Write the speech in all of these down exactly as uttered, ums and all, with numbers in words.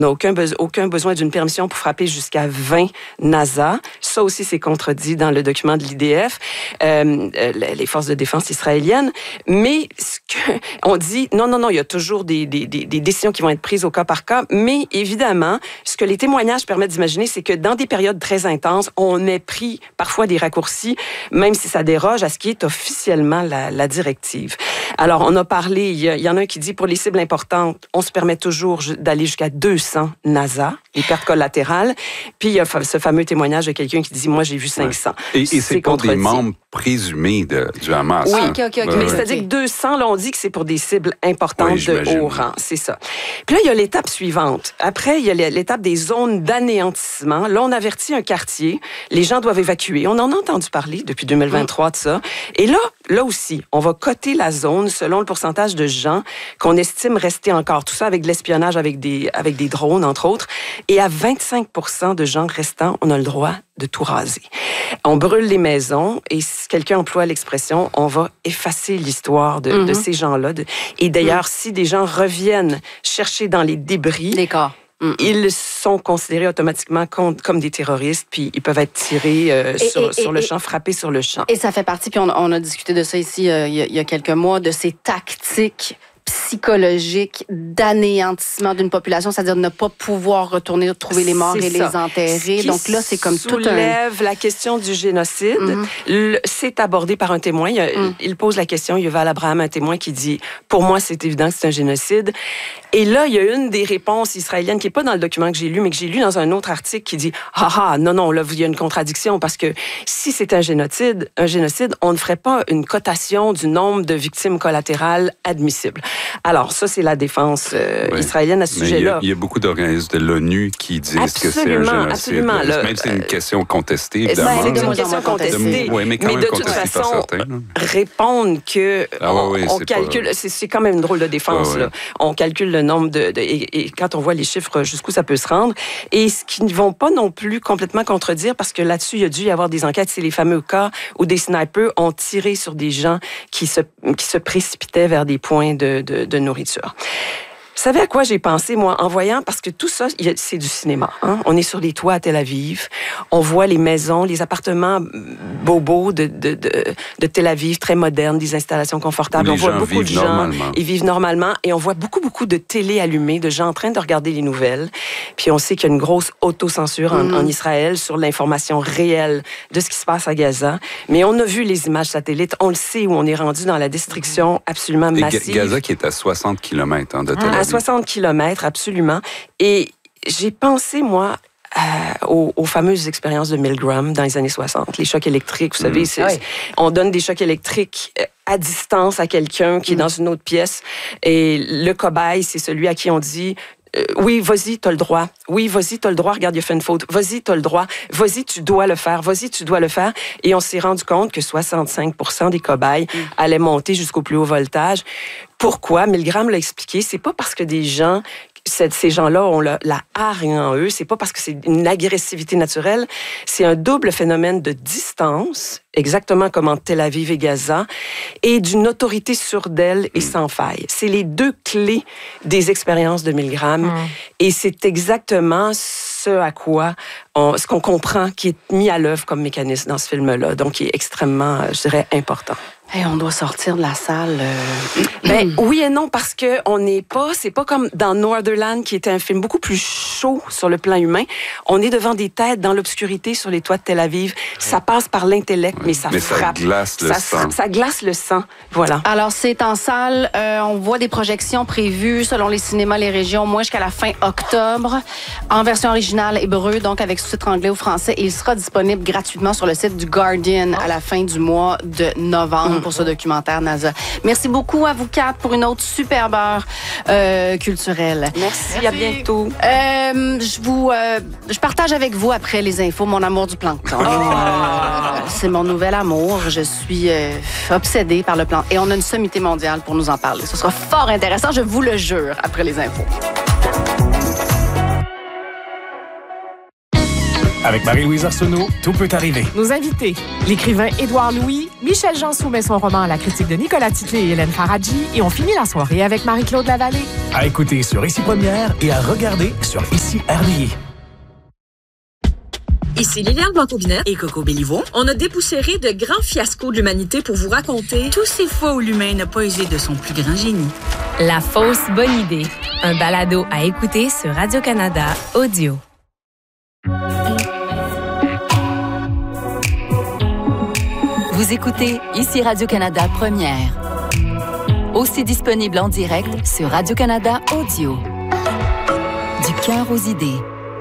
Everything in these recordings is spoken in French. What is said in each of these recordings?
On n'a aucun, be- aucun besoin d'une permission pour frapper jusqu'à vingt NASA. Ça aussi, c'est contredit dans le document de l'I D F, euh, les forces de défense israéliennes. Mais ce que, on dit, non, non, non, il y a toujours des, des, des, des décisions qui vont être prises au cas par cas. Mais évidemment, ce que les témoignages permettent d'imaginer, c'est que dans des périodes très intenses, on ait pris parfois des raccourcis, même si ça déroge à ce qui est officiellement la, la directive. Alors, on a parlé, il y, a, il y en a un qui dit, pour les cibles importantes, on se permet toujours d'aller jusqu'à deux cents NASA, les pertes collatérales. Puis, il y a ce fameux témoignage de quelqu'un qui dit, moi, j'ai vu cinq cents. Ouais. Et, et c'est, c'est pour des membres présumés de, du Hamas. Oui, hein? okay, okay, okay. Mais ouais. c'est-à-dire que deux cents, là, on dit que c'est pour des cibles importantes oui, de haut rang. C'est ça. Puis là, il y a l'étape suivante. Après, il y a l'étape des zones d'anéantissement. Là, on avertit un quartier. Les gens doivent évacuer. On en a entendu parler depuis deux mille vingt-trois de ça. Et là, là aussi, on va coter la zone selon le pourcentage de gens qu'on estime rester encore. Tout ça avec de l'espionnage, avec des, avec des drones, entre autres. Et à vingt-cinq pour cent de gens restants, on a le droit de tout raser. On brûle les maisons et si quelqu'un emploie l'expression, on va effacer l'histoire de, mm-hmm. de ces gens-là. De, et d'ailleurs, mm. si des gens reviennent chercher dans les débris, les corps. Mm-hmm. Ils sont considérés automatiquement comme, comme des terroristes, puis ils peuvent être tirés euh, et, sur, et, sur et, le champ, frappés sur le champ. Et ça fait partie, puis on, on a discuté de ça ici euh, il, y a, il y a quelques mois, de ces tactiques psychologique d'anéantissement d'une population, c'est-à-dire ne pas pouvoir retourner trouver les morts c'est et ça. les enterrer. Donc là, c'est comme tout un... soulève la question du génocide. Mm-hmm. Le, c'est abordé par un témoin. Il, mm. il pose la question, Yuval Abraham, un témoin qui dit « Pour moi, c'est évident que c'est un génocide ». Et là, il y a une des réponses israéliennes qui n'est pas dans le document que j'ai lu, mais que j'ai lu dans un autre article qui dit « Ah ah, non, non, là, il y a une contradiction parce que si c'est un génocide, un génocide, on ne ferait pas une cotation du nombre de victimes collatérales admissibles. » Alors, ça, c'est la défense euh, oui. israélienne à ce mais sujet-là. Il y, y a beaucoup d'organismes de l'ONU qui disent absolument, que c'est un génocide. Absolument, absolument. Même si c'est une question contestée, évidemment. Ben, c'est une question contestée. De, oui, mais quand mais même de toute façon, certains, répondre que ah, on, oui, oui, on c'est calcule, pas... c'est, c'est quand même une drôle de défense. Ah, oui. Là. On calcule le nombre de... de et, et quand on voit les chiffres, jusqu'où ça peut se rendre. Et ce qui ne vont pas non plus complètement contredire, parce que là-dessus, il y a dû y avoir des enquêtes, c'est les fameux cas où des snipers ont tiré sur des gens qui se, qui se précipitaient vers des points de, de, de nourriture. Vous savez à quoi j'ai pensé, moi, en voyant, parce que tout ça, c'est du cinéma. Hein? On est sur les toits à Tel Aviv, on voit les maisons, les appartements bobos de, de, de, de Tel Aviv, très modernes, des installations confortables. On voit beaucoup de gens, ils vivent normalement, et on voit beaucoup, beaucoup de télé allumées, de gens en train de regarder les nouvelles. Puis on sait qu'il y a une grosse autocensure en, mmh. en Israël sur l'information réelle de ce qui se passe à Gaza. Mais on a vu les images satellites, on le sait où on est rendu dans la destruction absolument massive. Et Gaza qui est à soixante kilomètres hein, de Tel Aviv. À soixante kilomètres, absolument. Et j'ai pensé, moi, euh, aux, aux fameuses expériences de Milgram dans les années soixante. Les chocs électriques, vous savez, mmh. c'est, oui. on donne des chocs électriques à distance à quelqu'un qui mmh. est dans une autre pièce. Et le cobaye, c'est celui à qui on dit... Euh, oui, vas-y, t'as le droit. Oui, vas-y, t'as le droit. Regarde, il a fait une faute. Vas-y, t'as le droit. Vas-y, tu dois le faire. Vas-y, tu dois le faire. Et on s'est rendu compte que soixante-cinq pour cent des cobayes mm. allaient monter jusqu'au plus haut voltage. Pourquoi? Milgram l'a expliqué. C'est pas parce que des gens... Ces gens-là ont la, la hargne en eux. C'est pas parce que c'est une agressivité naturelle. C'est un double phénomène de distance, exactement comme en Tel Aviv et Gaza, et d'une autorité sourde d'elle et sans faille. C'est les deux clés des expériences de Milgram. Mmh. Et c'est exactement ce à quoi on, ce qu'on comprend qui est mis à l'œuvre comme mécanisme dans ce film-là. Donc, qui est extrêmement, je dirais, important. Hey, on doit sortir de la salle. Euh... Ben, oui et non, parce que on n'est pas, c'est pas comme dans Northernland, qui était un film beaucoup plus chaud sur le plan humain. On est devant des têtes dans l'obscurité sur les toits de Tel Aviv. Ça passe par l'intellect, mais ça mais frappe. Ça glace le ça, sang. Ça glace le sang. Voilà. Alors, c'est en salle. Euh, on voit des projections prévues selon les cinémas, les régions, moins jusqu'à la fin octobre, en version originale hébreu, donc avec sous-titres anglais ou français. Et il sera disponible gratuitement sur le site du Guardian à la fin du mois de novembre. Pour ce documentaire NASA. Merci beaucoup à vous quatre pour une autre superbe heure euh, culturelle. Merci, Merci, à bientôt. Euh, je vous, euh, je partage avec vous après les infos mon amour du plancton. Oh. Euh, c'est mon nouvel amour. Je suis euh, obsédée par le plancton. Et on a une sommité mondiale pour nous en parler. Ce sera fort intéressant, je vous le jure, après les infos. Avec Marie-Louise Arsenault, tout peut arriver. Nos invités, l'écrivain Édouard Louis, Michel Jean soumet son roman à la critique de Nicolas Titley et Hélène Faradji et on finit la soirée avec Marie-Claude Lavallée. À écouter sur Ici Première et à regarder sur Ici R D I. Ici Liliane Blanc-Aubinette et Coco Béliveau. On a dépoussiéré de grands fiascos de l'humanité pour vous raconter tous ces fois où l'humain n'a pas usé de son plus grand génie. La fausse bonne idée. Un balado à écouter sur Radio-Canada Audio. Vous écoutez Ici Radio-Canada Première. Aussi disponible en direct sur Radio-Canada Audio. Du cœur aux idées.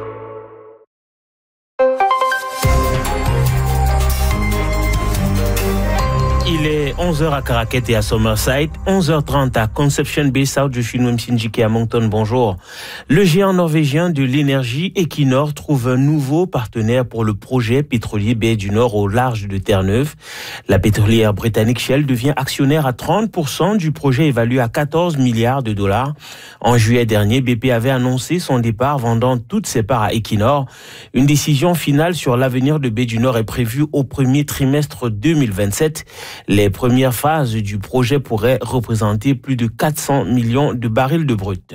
Il est onze heures à Caraquet et à Summerside, onze heures trente à Conception Bay South. Je suis Noam Sinjiki à Moncton. Bonjour. Le géant norvégien de l'énergie Equinor trouve un nouveau partenaire pour le projet pétrolier Baie du Nord au large de Terre-Neuve. La pétrolière britannique Shell devient actionnaire à trente pour cent du projet évalué à quatorze milliards de dollars. En juillet dernier, B P avait annoncé son départ vendant toutes ses parts à Equinor. Une décision finale sur l'avenir de Baie du Nord est prévue au premier trimestre deux mille vingt-sept. Les premières phases du projet pourraient représenter plus de quatre cents millions de barils de brut.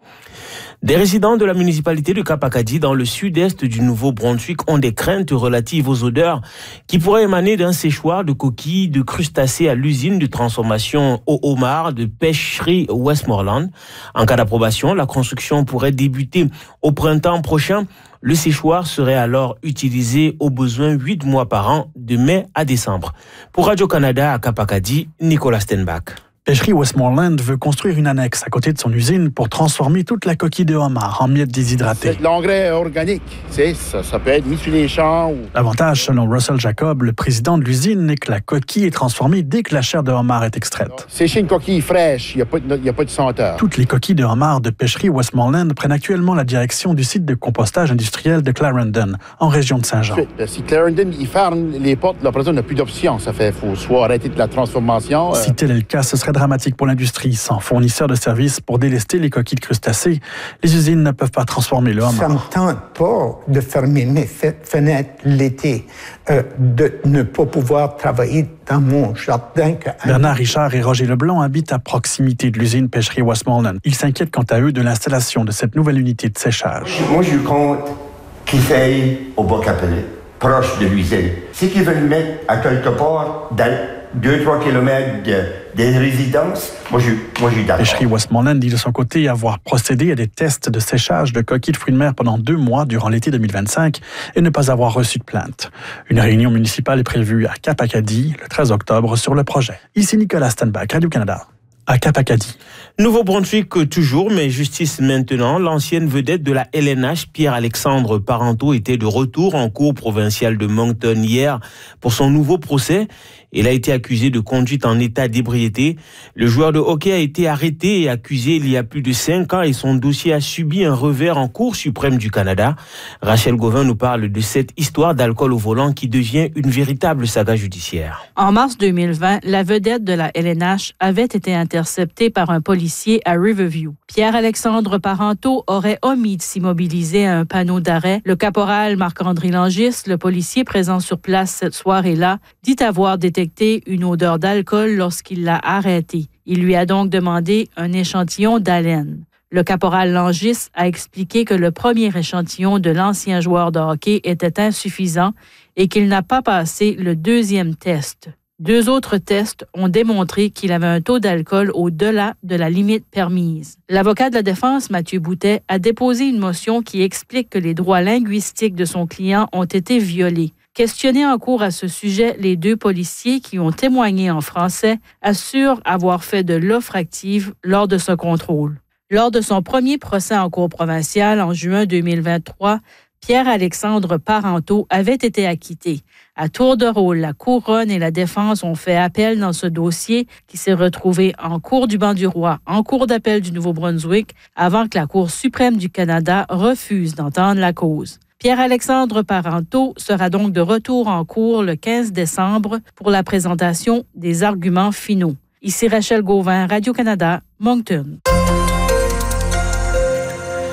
Des résidents de la municipalité de Cap-Acadie dans le sud-est du Nouveau-Brunswick ont des craintes relatives aux odeurs qui pourraient émaner d'un séchoir de coquilles de crustacés à l'usine de transformation au homard de pêcherie Westmoreland. En cas d'approbation, la construction pourrait débuter au printemps prochain. Le séchoir serait alors utilisé au besoin huit mois par an, de mai à décembre. Pour Radio-Canada à Cap-Acadie, Nicolas Stenbach. Pêcherie Westmoreland veut construire une annexe à côté de son usine pour transformer toute la coquille de homard en miettes déshydratées. C'est de l'engrais organique, c'est ça, ça peut être mis sur les champs. Ou... L'avantage, selon Russell Jacob, le président de l'usine, est que la coquille est transformée dès que la chair de homard est extraite. Sécher une coquille fraîche, il n'y a, a pas de senteur. Toutes les coquilles de homard de pêcherie Westmoreland prennent actuellement la direction du site de compostage industriel de Clarendon, en région de Saint-Jean. Si Clarendon il ferme les portes, la personne n'a plus d'option. Ça fait faut soit arrêter de la transformation. Si tel est le cas, ce serait dramatique pour l'industrie. Sans fournisseur de services pour délester les coquilles de crustacés, les usines ne peuvent pas transformer le homard. Ça ne me tente pas de fermer mes fenêtres l'été, euh, de ne pas pouvoir travailler dans mon jardin. Que... Bernard Richard et Roger Leblanc habitent à proximité de l'usine pêcherie Westmoreland. Ils s'inquiètent quant à eux de l'installation de cette nouvelle unité de séchage. Moi, je compte qu'ils aillent au Bas-Capelé, proche de l'usine. C'est qu'ils veulent mettre à quelque part dans deux à trois kilomètres de, des résidences. Moi, je, moi, je suis d'accord. Pêcherie Westmoreland dit de son côté avoir procédé à des tests de séchage de coquilles de fruits de mer pendant deux mois durant l'été deux mille vingt-cinq et ne pas avoir reçu de plainte. Une réunion municipale est prévue à Cap-Acadie le treize octobre sur le projet. Ici Nicolas Stenbach, Radio-Canada. À Cap-Acadie. Nouveau-Brunswick toujours, mais justice maintenant. L'ancienne vedette de la L N H, Pierre-Alexandre Parenteau, était de retour en cour provinciale de Moncton hier pour son nouveau procès. Il a été accusé de conduite en état d'ébriété. Le joueur de hockey a été arrêté et accusé il y a plus de cinq ans et son dossier a subi un revers en Cour suprême du Canada. Rachel Gauvin nous parle de cette histoire d'alcool au volant qui devient une véritable saga judiciaire. En mars deux mille vingt, la vedette de la L N H avait été interceptée par un policier à Riverview. Pierre-Alexandre Parenteau aurait omis de s'immobiliser à un panneau d'arrêt. Le caporal Marc-André Langis, le policier présent sur place cette soirée-là, dit avoir détecté une odeur d'alcool lorsqu'il l'a arrêté. Il lui a donc demandé un échantillon d'haleine. Le caporal Langis a expliqué que le premier échantillon de l'ancien joueur de hockey était insuffisant et qu'il n'a pas passé le deuxième test. Deux autres tests ont démontré qu'il avait un taux d'alcool au-delà de la limite permise. L'avocat de la défense, Mathieu Boutet, a déposé une motion qui explique que les droits linguistiques de son client ont été violés. Questionnés en cours à ce sujet, les deux policiers qui ont témoigné en français assurent avoir fait de l'offre active lors de ce contrôle. Lors de son premier procès en cour provinciale en juin deux mille vingt-trois, Pierre-Alexandre Parenteau avait été acquitté. À tour de rôle, la couronne et la défense ont fait appel dans ce dossier qui s'est retrouvé en cour du banc du roi, en cour d'appel du Nouveau-Brunswick, avant que la Cour suprême du Canada refuse d'entendre la cause. Pierre-Alexandre Parenteau sera donc de retour en cour le quinze décembre pour la présentation des arguments finaux. Ici Rachel Gauvin, Radio-Canada, Moncton.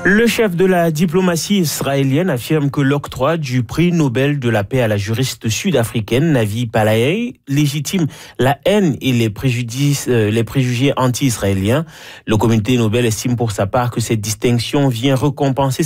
Le chef de la diplomatie israélienne affirme que l'octroi du prix Nobel de la paix à la juriste sud-africaine Navi Pillay légitime la haine et les préjudices, euh, les préjugés anti-israéliens. Le comité Nobel estime pour sa part que cette distinction vient récompenser